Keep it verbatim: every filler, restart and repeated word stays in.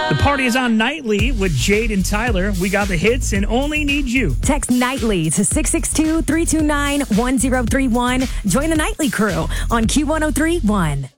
The party is on Nightly with Jade and Tyler. We got the hits and only need you. Text Nightly to six six two, three two nine, one zero three one. Join the Nightly crew on Q one oh three point one.